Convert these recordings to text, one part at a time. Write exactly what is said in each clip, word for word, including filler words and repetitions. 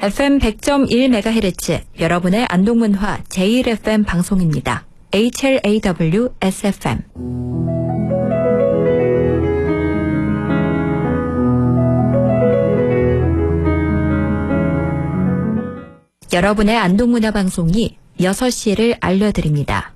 에프엠 백 점 일 메가헤르츠 여러분의 안동문화 제일 에프엠 방송입니다. 에이치엘에이더블유 에스에프엠 여러분의 안동문화 방송이 여섯 시를 알려드립니다.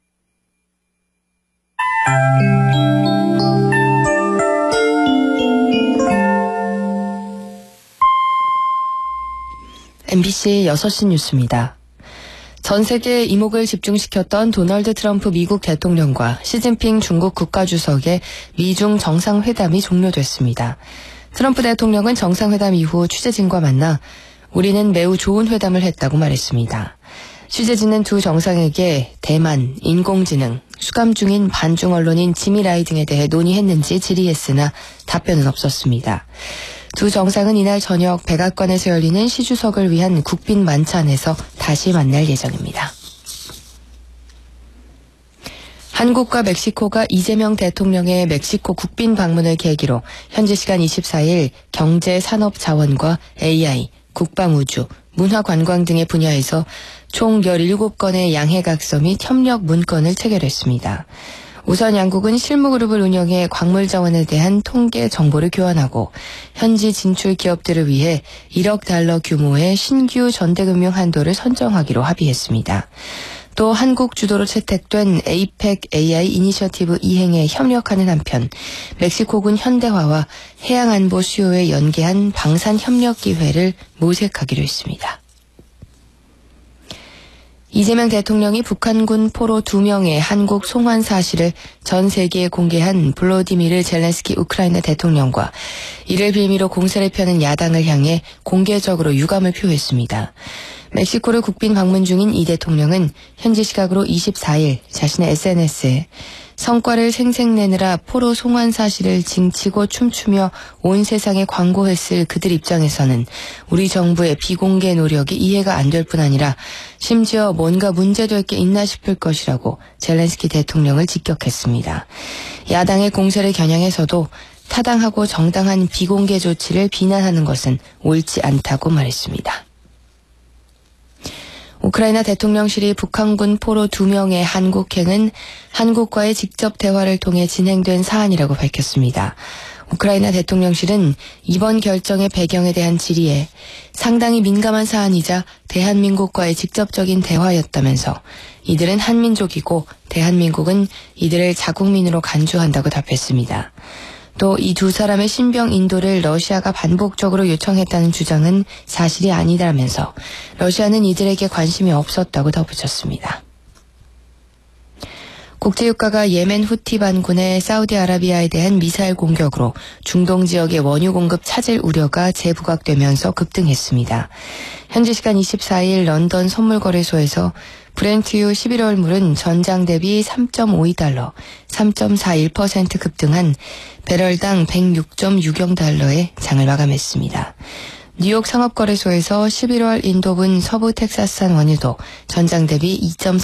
엠비씨 여섯 시 뉴스입니다. 전 세계에 이목을 집중시켰던 도널드 트럼프 미국 대통령과 시진핑 중국 국가주석의 미중 정상회담이 종료됐습니다. 트럼프 대통령은 정상회담 이후 취재진과 만나 우리는 매우 좋은 회담을 했다고 말했습니다. 취재진은 두 정상에게 대만, 인공지능, 수감 중인 반중 언론인 지미 라이 등에 대해 논의했는지 질의했으나 답변은 없었습니다. 두 정상은 이날 저녁 백악관에서 열리는 시 주석을 위한 국빈 만찬에서 다시 만날 예정입니다. 한국과 멕시코가 이재명 대통령의 멕시코 국빈 방문을 계기로 현지 시간 이십사 일 경제, 산업, 자원과 에이아이, 국방우주, 문화관광 등의 분야에서 총 열일곱 건의 양해각서 및 협력 문건을 체결했습니다. 우선 양국은 실무그룹을 운영해 광물 자원에 대한 통계 정보를 교환하고 현지 진출 기업들을 위해 일억 달러 규모의 신규 전대금융 한도를 선정하기로 합의했습니다. 또 한국 주도로 채택된 에이펙 에이아이 이니셔티브 이행에 협력하는 한편 멕시코군 현대화와 해양안보 수요에 연계한 방산협력기회를 모색하기로 했습니다. 이재명 대통령이 북한군 포로 두 명의 한국 송환 사실을 전 세계에 공개한 블로디미르 젤렌스키 우크라이나 대통령과 이를 빌미로 공세를 펴는 야당을 향해 공개적으로 유감을 표했습니다. 멕시코를 국빈 방문 중인 이 대통령은 현지 시각으로 이십사 일 자신의 에스엔에스에 성과를 생색내느라 포로 송환 사실을 징치고 춤추며 온 세상에 광고했을 그들 입장에서는 우리 정부의 비공개 노력이 이해가 안 될 뿐 아니라 심지어 뭔가 문제될 게 있나 싶을 것이라고 젤렌스키 대통령을 직격했습니다. 야당의 공세를 겨냥해서도 타당하고 정당한 비공개 조치를 비난하는 것은 옳지 않다고 말했습니다. 우크라이나 대통령실이 북한군 포로 두 명의 한국행은 한국과의 직접 대화를 통해 진행된 사안이라고 밝혔습니다. 우크라이나 대통령실은 이번 결정의 배경에 대한 질의에 상당히 민감한 사안이자 대한민국과의 직접적인 대화였다면서 이들은 한민족이고 대한민국은 이들을 자국민으로 간주한다고 답했습니다. 또 이 두 사람의 신병 인도를 러시아가 반복적으로 요청했다는 주장은 사실이 아니다라면서 러시아는 이들에게 관심이 없었다고 덧붙였습니다. 국제유가가 예멘 후티 반군의 사우디아라비아에 대한 미사일 공격으로 중동 지역의 원유 공급 차질 우려가 재부각되면서 급등했습니다. 현지 시간 이십사 일 런던 선물거래소에서 브렌트유 십일월물은 전장 대비 삼 점 오이 달러, 삼 점 사일 퍼센트 급등한 배럴당 백육 점 육영 달러에 장을 마감했습니다. 뉴욕 상업거래소에서 십일월 인도분 서부 텍사스산 원유도 전장 대비 이 점